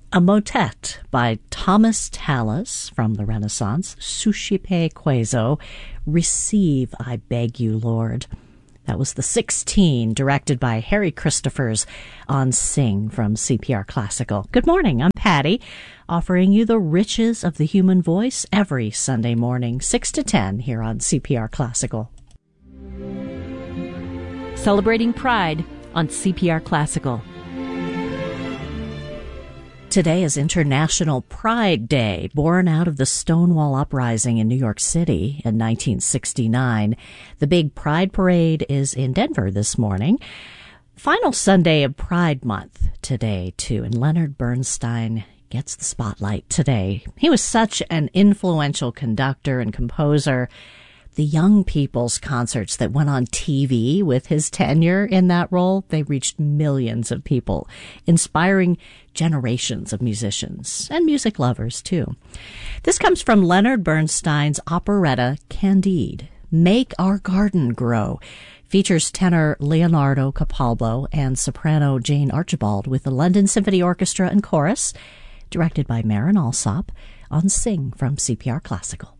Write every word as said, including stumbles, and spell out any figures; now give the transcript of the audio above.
A motet by Thomas Tallis from the Renaissance, Suscipe Queso, Receive, I Beg You, Lord. That was the sixteen, directed by Harry Christophers on Sing from C P R Classical. Good morning, I'm Patty, offering you the riches of the human voice every Sunday morning, six to ten here on C P R Classical. Celebrating Pride on C P R Classical. Today is International Pride Day, born out of the Stonewall Uprising in New York City in nineteen sixty-nine. The big Pride Parade is in Denver this morning. Final Sunday of Pride Month today, too, and Leonard Bernstein gets the spotlight today. He was such an influential conductor and composer. The young people's concerts that went on T V with his tenure in that role, they reached millions of people, inspiring generations of musicians and music lovers, too. This comes from Leonard Bernstein's operetta Candide, Make Our Garden Grow. Features tenor Leonardo Capalbo and soprano Jane Archibald with the London Symphony Orchestra and Chorus, directed by Marin Alsop on Sing from C P R Classical.